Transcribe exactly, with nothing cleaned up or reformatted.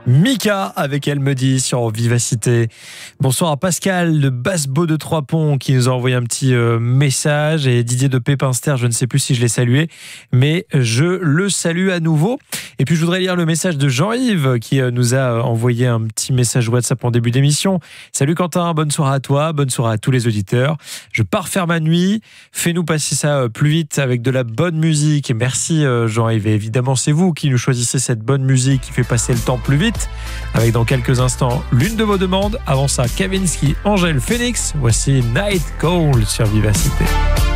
Mika avec Elle me dit sur Vivacité. Bonsoir à Pascal de Basse-Beau de Trois-Ponts qui nous a envoyé un petit euh, message, et Didier de Pépinster, je ne sais plus si je l'ai salué, mais je le salue à nouveau. Et puis je voudrais lire le message de Jean-Yves qui euh, nous a envoyé un petit message WhatsApp en début d'émission. Salut Quentin, bonne soirée à toi, bonne soirée à tous les auditeurs. Je pars faire ma nuit, fais-nous passer ça plus vite avec de la bonne musique. Et merci euh, Jean-Yves, et évidemment c'est vous qui nous choisissez cette bonne musique qui fait passer le temps plus vite. Avec dans quelques instants l'une de vos demandes. Avant ça, Kavinsky, Angèle, Phoenix. Voici Night Call sur Vivacité.